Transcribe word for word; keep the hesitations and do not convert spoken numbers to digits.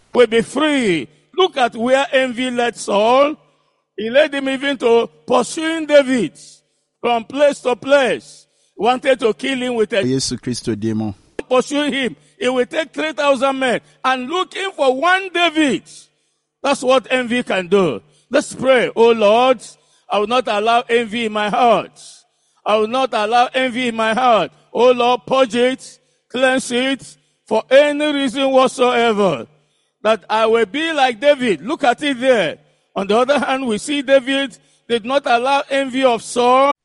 will be free. Look at where envy led Saul. He led him even to pursuing David from place to place. Wanted to kill him with a Yesu Kristo demo. pursue him. It will take three thousand men and looking for one David. That's what envy can do. Let's pray. Oh Lord, I will not allow envy in my heart. I will not allow envy in my heart. Oh Lord, purge it, cleanse it for any reason whatsoever. That I will be like David. Look at it there. On the other hand, we see David did not allow envy of Saul